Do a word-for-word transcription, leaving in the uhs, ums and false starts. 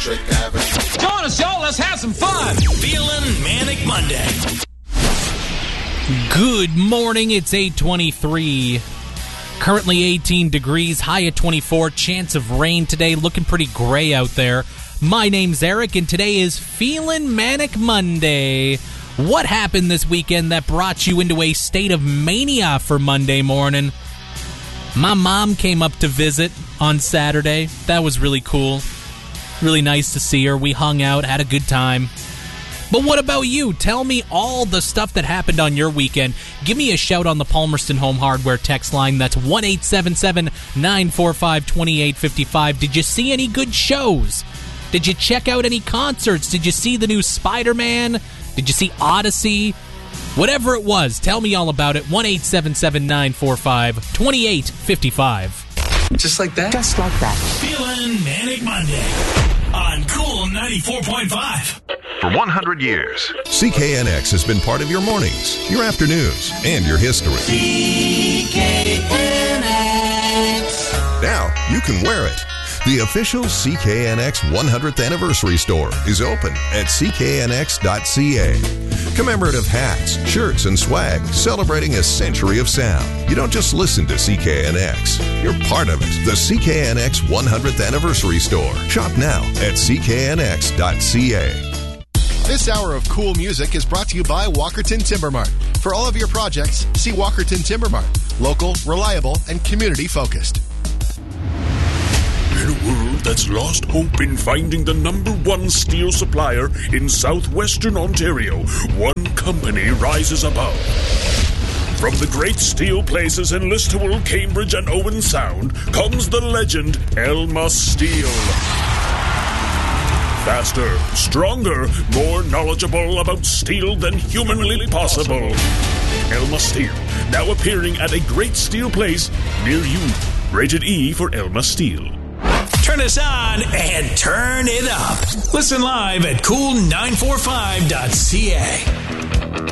Electric Avenue. Join us, y'all. Let's have some fun. Feeling Manic Monday. Good morning. It's eight twenty-three. Currently eighteen degrees, high at twenty-four. Chance of rain today. Looking pretty gray out there. My name's Eric, and today is Feelin' Manic Monday. What happened this weekend that brought you into a state of mania for Monday morning? My mom came up to visit on Saturday. That was really cool. Really nice to see her. We hung out, had a good time. But what about you? Tell me all the stuff that happened on your weekend. Give me a shout on the Palmerston Home Hardware text line. That's one eight seven seven, nine four five, two eight five five. Did you see any good shows? Did you check out any concerts? Did you see the new Spider-Man? Did you see Odyssey? Whatever it was, tell me all about it. one eight seven seven, nine four five, two eight five five. Just like that? Just like that. Feeling Manic Monday on Cool ninety-four point five. For one hundred years, C K N X has been part of your mornings, your afternoons, and your history. C K N X. Now you can wear it. The official C K N X one hundredth Anniversary Store is open at c k n x dot c a. Commemorative hats, shirts, and swag celebrating a century of sound. You don't just listen to C K N X. You're part of it. The C K N X one hundredth Anniversary Store. Shop now at c k n x dot c a. This hour of cool music is brought to you by Walkerton Timber Mart. For all of your projects, see Walkerton Timber Mart. Local, reliable, and community-focused. In a world that's lost hope in finding the number one steel supplier in southwestern Ontario, one company rises above. From the great steel places in Listowel, Cambridge, and Owen Sound comes the legend Elma Steel. Faster, stronger, more knowledgeable about steel than humanly possible. Elma Steel, now appearing at a great steel place near you. Rated E for Elma Steel. Turn us on and turn it up. Listen live at cool nine four five dot c a.